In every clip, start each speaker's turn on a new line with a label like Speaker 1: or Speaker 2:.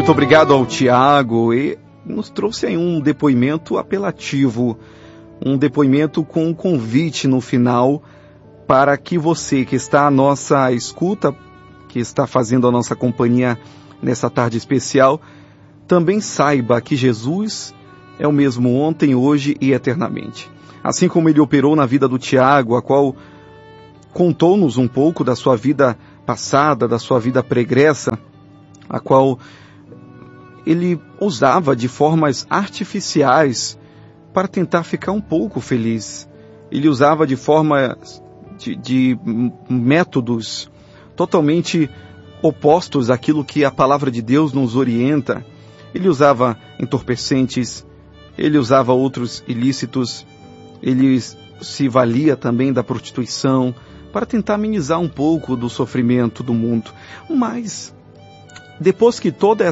Speaker 1: Muito obrigado ao Tiago, e nos trouxe aí um depoimento apelativo, um depoimento com um convite no final para que você que está à nossa escuta, que está fazendo a nossa companhia nessa tarde especial, também saiba que Jesus é o mesmo ontem, hoje e eternamente. Assim como ele operou na vida do Tiago, a qual contou-nos um pouco da sua vida passada, da sua vida pregressa, a qual ele usava de formas artificiais para tentar ficar um pouco feliz. Ele usava de formas, de métodos totalmente opostos àquilo que a palavra de Deus nos orienta. Ele usava entorpecentes, ele usava outros ilícitos, ele se valia também da prostituição para tentar amenizar um pouco do sofrimento do mundo. Mas, depois que toda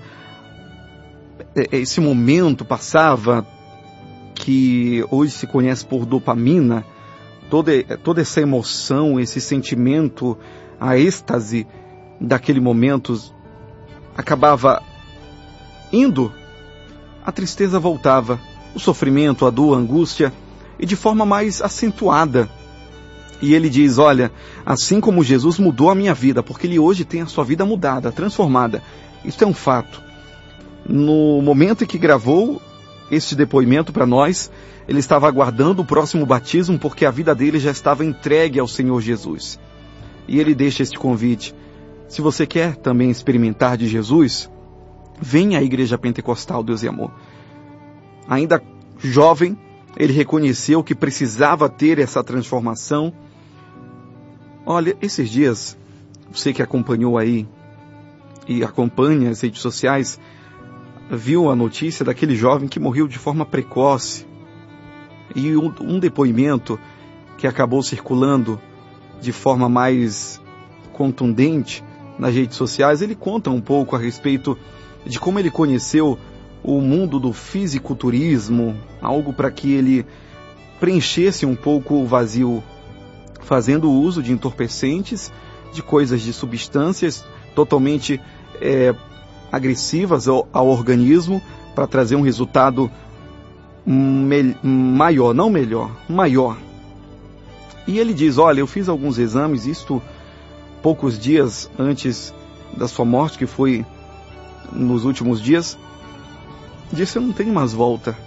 Speaker 1: esse momento passava, que hoje se conhece por dopamina, toda essa emoção, esse sentimento, a êxtase daquele momento acabava indo, a tristeza voltava, o sofrimento, a dor, a angústia, e de forma mais acentuada. E ele diz, olha, assim como Jesus mudou a minha vida, porque ele hoje tem a sua vida mudada, transformada. Isso é um fato. No momento em que gravou este depoimento para nós, ele estava aguardando o próximo batismo, porque a vida dele já estava entregue ao Senhor Jesus. E ele deixa este convite. Se você quer também experimentar de Jesus, venha à Igreja Pentecostal Deus e Amor. Ainda jovem, ele reconheceu que precisava ter essa transformação. Olha, esses dias, você que acompanhou aí e acompanha as redes sociais, viu a notícia daquele jovem que morreu de forma precoce. E um depoimento que acabou circulando de forma mais contundente nas redes sociais, ele conta um pouco a respeito de como ele conheceu o mundo do fisiculturismo, algo para que ele preenchesse um pouco o vazio, fazendo uso de entorpecentes, de coisas, de substâncias totalmente agressivas ao organismo, para trazer um resultado maior, não melhor, maior. E ele diz, olha, eu fiz alguns exames, isto poucos dias antes da sua morte, que foi nos últimos dias, disse, eu não tenho mais volta.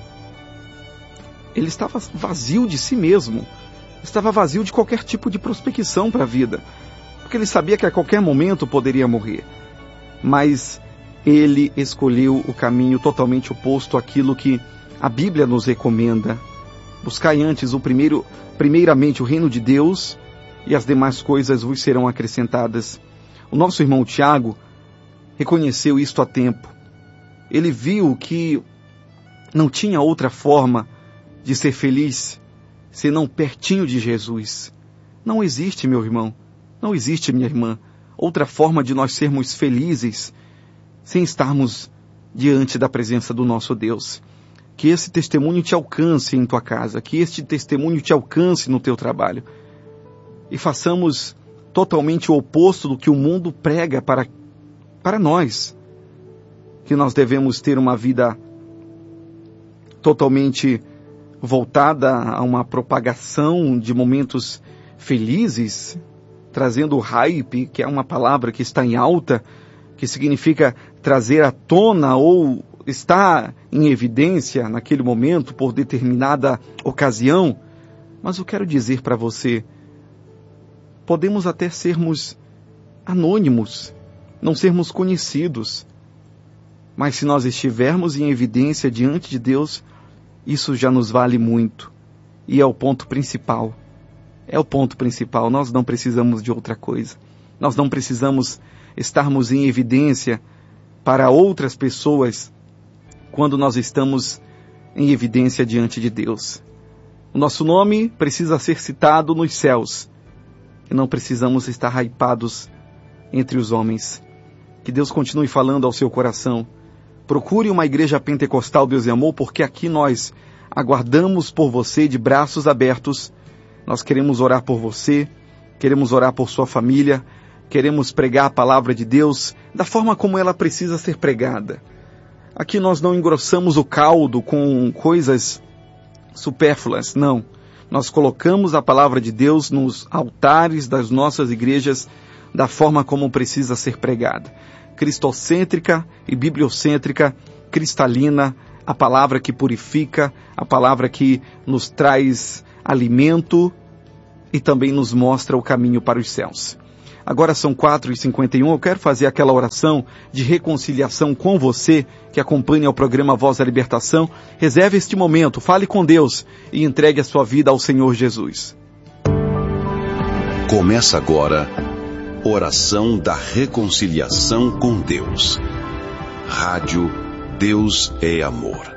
Speaker 1: Ele estava vazio de si mesmo, estava vazio de qualquer tipo de prospecção para a vida, porque ele sabia que a qualquer momento poderia morrer. Mas ele escolheu o caminho totalmente oposto àquilo que a Bíblia nos recomenda. Buscai antes primeiramente o reino de Deus, e as demais coisas vos serão acrescentadas. O nosso irmão Tiago reconheceu isto a tempo. Ele viu que não tinha outra forma de ser feliz senão pertinho de Jesus. Não existe, meu irmão, não existe, minha irmã, outra forma de nós sermos felizes sem estarmos diante da presença do nosso Deus. Que esse testemunho te alcance em tua casa, que este testemunho te alcance no teu trabalho. E façamos totalmente o oposto do que o mundo prega para nós. Que nós devemos ter uma vida totalmente voltada a uma propagação de momentos felizes, trazendo hype, que é uma palavra que está em alta, que significa trazer à tona ou estar em evidência naquele momento por determinada ocasião. Mas eu quero dizer para você, podemos até sermos anônimos, não sermos conhecidos, mas se nós estivermos em evidência diante de Deus, isso já nos vale muito. E é o ponto principal. É o ponto principal. Nós não precisamos de outra coisa. Nós não precisamos estarmos em evidência para outras pessoas quando nós estamos em evidência diante de Deus. O nosso nome precisa ser citado nos céus. E não precisamos estar hypados entre os homens. Que Deus continue falando ao seu coração. Procure uma igreja pentecostal, Deus e Amor, porque aqui nós aguardamos por você de braços abertos. Nós queremos orar por você, queremos orar por sua família, queremos pregar a palavra de Deus da forma como ela precisa ser pregada. Aqui nós não engrossamos o caldo com coisas supérfluas, não. Nós colocamos a palavra de Deus nos altares das nossas igrejas da forma como precisa ser pregada. Cristocêntrica e bibliocêntrica, cristalina, a palavra que purifica, a palavra que nos traz alimento e também nos mostra o caminho para os céus. Agora são 4h51, eu quero fazer aquela oração de reconciliação com você que acompanha o programa Voz da Libertação. Reserve este momento, fale com Deus e entregue a sua vida ao Senhor Jesus.
Speaker 2: Começa agora, Oração da Reconciliação com Deus. Rádio Deus é Amor.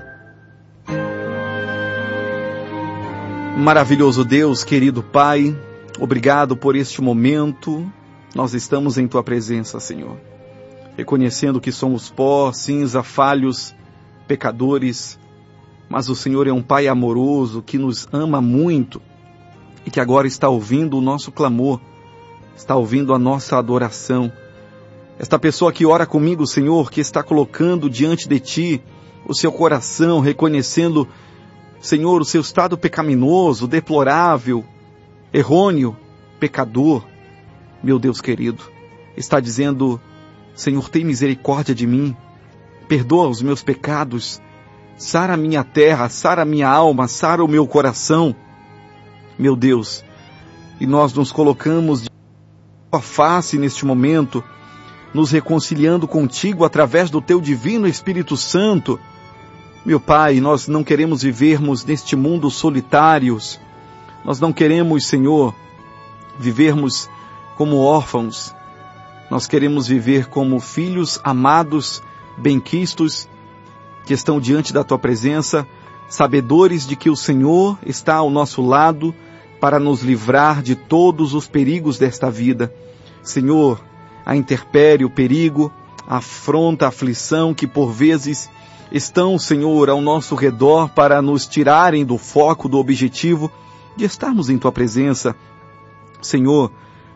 Speaker 1: Maravilhoso Deus, querido Pai, obrigado por este momento. Nós estamos em Tua presença, Senhor. Reconhecendo que somos pó, cinza, falhos, pecadores, mas o Senhor é um Pai amoroso que nos ama muito e que agora está ouvindo o nosso clamor, está ouvindo a nossa adoração. Esta pessoa que ora comigo, Senhor, que está colocando diante de Ti o seu coração, reconhecendo, Senhor, o seu estado pecaminoso, deplorável, errôneo, pecador, meu Deus querido, está dizendo, Senhor, tem misericórdia de mim, perdoa os meus pecados, sara a minha terra, sara a minha alma, sara o meu coração, meu Deus, e nós nos colocamos de tua face neste momento, nos reconciliando contigo através do teu divino Espírito Santo. Meu Pai, nós não queremos vivermos neste mundo solitários, nós não queremos, Senhor, vivermos como órfãos, nós queremos viver como filhos amados, benquistos, que estão diante da Tua presença, sabedores de que o Senhor está ao nosso lado para nos livrar de todos os perigos desta vida. Senhor, a intempérie, o perigo, a afronta, a aflição que por vezes estão, Senhor, ao nosso redor para nos tirarem do foco, do objetivo de estarmos em Tua presença. Senhor,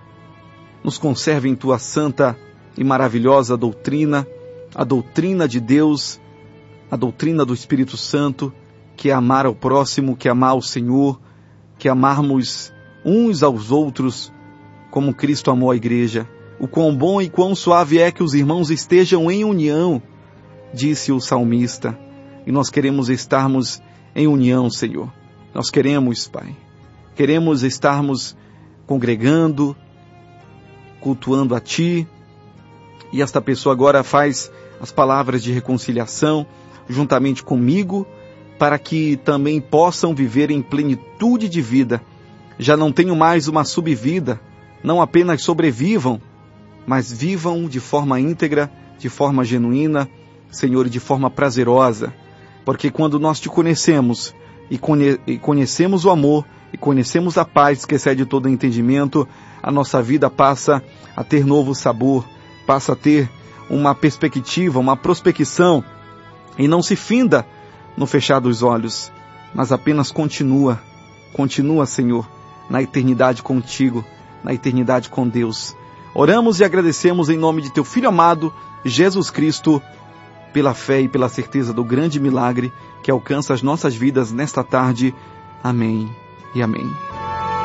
Speaker 1: nos conserve em Tua santa e maravilhosa doutrina, a doutrina de Deus, a doutrina do Espírito Santo, que é amar ao próximo, que é amar ao Senhor, que amarmos uns aos outros como Cristo amou a igreja. O quão bom e quão suave é que os irmãos estejam em união, disse o salmista, e nós queremos estarmos em união, Senhor. Nós queremos, Pai, queremos estarmos congregando, cultuando a Ti, e esta pessoa agora faz as palavras de reconciliação juntamente comigo, para que também possam viver em plenitude de vida. Já não tenham mais uma subvida, não apenas sobrevivam, mas vivam de forma íntegra, de forma genuína, Senhor, de forma prazerosa, porque quando nós Te conhecemos, e conhecemos o amor, e conhecemos a paz que excede todo entendimento, a nossa vida passa a ter novo sabor, passa a ter uma perspectiva, uma prospecção, e não se finda no fechar dos olhos, mas apenas continua, Senhor, na eternidade contigo, na eternidade com Deus. Oramos e agradecemos em nome de Teu Filho amado, Jesus Cristo, pela fé e pela certeza do grande milagre que alcança as nossas vidas nesta tarde. Amém e amém.